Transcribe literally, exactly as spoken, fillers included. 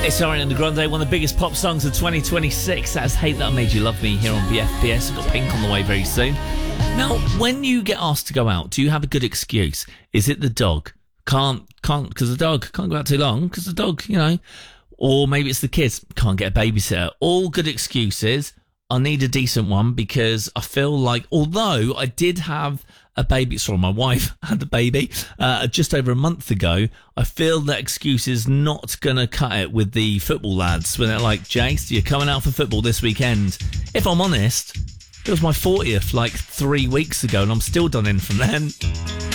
It's Ariana Grande, one of the biggest pop songs of twenty twenty-six. That's Hate That I Made You Love Me here on B F B S. I've got Pink on the way very soon. Now, when you get asked to go out, do you have a good excuse? Is it the dog? Can't, can't, because the dog can't go out too long, because the dog, you know. Or maybe it's the kids, can't get a babysitter. All good excuses. I need a decent one because I feel like, although I did have a baby, sorry, my wife had a baby uh, just over a month ago, I feel that excuse is not going to cut it with the football lads when they're like, Jace, you're coming out for football this weekend. If I'm honest, it was my fortieth like three weeks ago and I'm still done in from then.